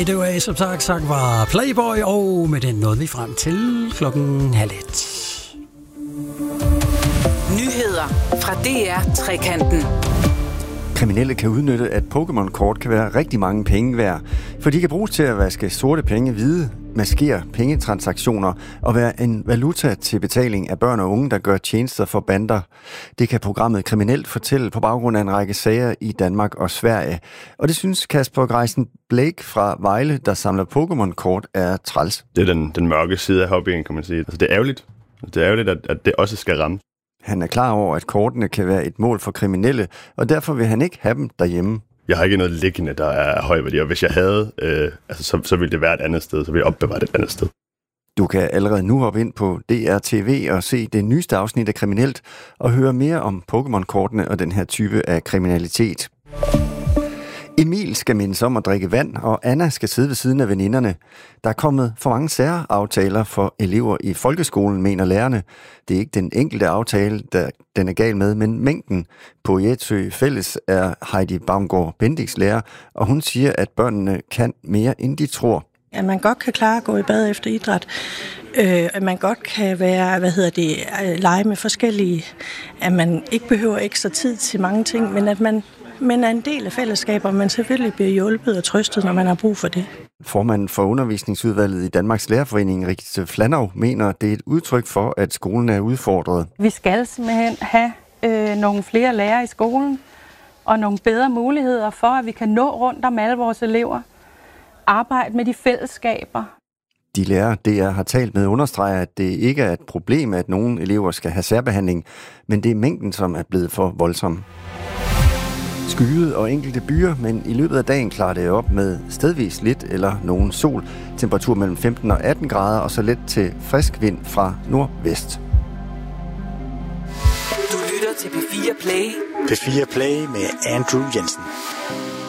Det var som sagt var Playboy, og med den nåede vi frem til 12:30. Nyheder fra DR Trekanten. Kriminelle kan udnytte, at Pokémon-kort kan være rigtig mange penge værd, for de kan bruges til at vaske sorte penge hvide, maskere pengetransaktioner og være en valuta til betaling af børn og unge, der gør tjenester for bander. Det kan programmet Kriminelt fortælle på baggrund af en række sager i Danmark og Sverige. Og det synes Kasper Greisen Blake fra Vejle, der samler Pokémon-kort, er træls. Det er den mørke side af hobbyen, kan man sige. Altså, det er ærgerligt. Det er ærgerligt, at det også skal ramme. Han er klar over, at kortene kan være et mål for kriminelle, og derfor vil han ikke have dem derhjemme. Jeg har ikke noget liggende, der er høj værdi, og hvis jeg havde, så ville det være et andet sted, så ville jeg opbevare det et andet sted. Du kan allerede nu hoppe ind på DRTV og se det nyeste afsnit af Kriminelt, og høre mere om Pokémon-kortene og den her type af kriminalitet. Emil skal mindes om at drikke vand, og Anna skal sidde ved siden af veninderne. Der er kommet for mange særaftaler for elever i folkeskolen, mener lærerne. Det er ikke den enkelte aftale, der den er gal med, men mængden. På Jetsø Fælles er Heidi Baumgaard Bendix lærer, og hun siger, at børnene kan mere, end de tror. At man godt kan klare at gå i bad efter idræt. At man godt kan være, lege med forskellige. At man ikke behøver ekstra tid til mange ting, men at man er en del af fællesskaber, men selvfølgelig bliver hjulpet og trøstet, når man har brug for det. Formanden for undervisningsudvalget i Danmarks Lærerforening, Rikke Flanov, mener, det er et udtryk for, at skolen er udfordret. Vi skal simpelthen have nogle flere lærere i skolen, og nogle bedre muligheder for, at vi kan nå rundt om alle vores elever. Arbejde med de fællesskaber. De lærere, DR har talt med, understreger, at det ikke er et problem, at nogle elever skal have særbehandling, men det er mængden, som er blevet for voldsom. Skyet og enkelte byer, men i løbet af dagen klarer det op med stedvis lidt eller nogen sol. Temperatur mellem 15 og 18 grader, og så let til frisk vind fra nordvest. Du lytter til P4 Play. P4 Play med Andrew Jensen.